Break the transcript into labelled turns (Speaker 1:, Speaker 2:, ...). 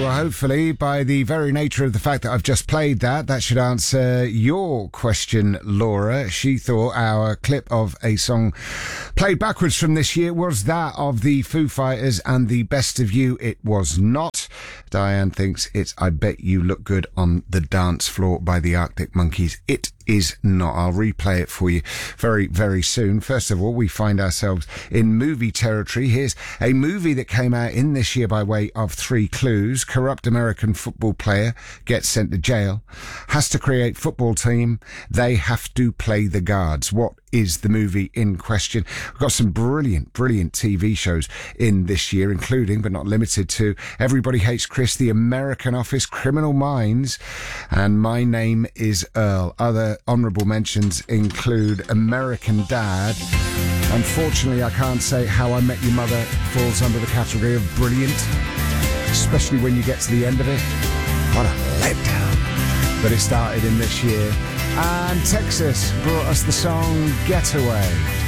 Speaker 1: well, hopefully, by the very nature of the fact that I've just played that should answer your question, Laura. She thought our clip of a song played backwards from this year was that of the Foo Fighters and the Best of You. It was not. Diane thinks it's I Bet You Look Good on the Dance Floor by the Arctic Monkeys. It is not. I'll replay it for you very, very soon. First of all, we find ourselves in movie territory. Here's a movie that came out in this year by way of 3 clues. Corrupt American football player gets sent to jail, has to create football team. They have to play the guards. What is the movie in question? We've got some brilliant TV shows in this year, including, but not limited to, Everybody Hates Chris, The American Office, Criminal Minds, and My Name is Earl. Other honourable mentions include American Dad. Unfortunately, I can't say How I Met Your Mother falls under the category of brilliant, especially when you get to the end of it. What a letdown. But it started in this year. And Texas brought us the song Getaway.